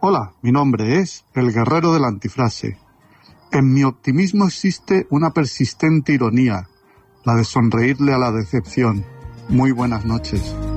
Hola, mi nombre es el guerrero de la antifrase. En mi optimismo existe una persistente ironía, la de sonreírle a la decepción. Muy buenas noches.